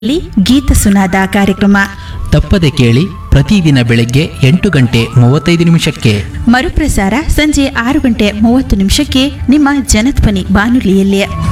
ಗೀತ ಸುನಾದ ಕಾರ್ಯಕ್ರಮ ತಪ್ಪದೆ ಕೇಳಿ ಪ್ರತಿದಿನ ಬೆಳಗ್ಗೆ 8:35 ಮರುಪ್ರಸಾರ ಸಂಜೆ 6:30 ನಿಮ್ಮ ಜನಧ್ವನಿ ಬಾನುಲಿಯಲ್ಲಿ.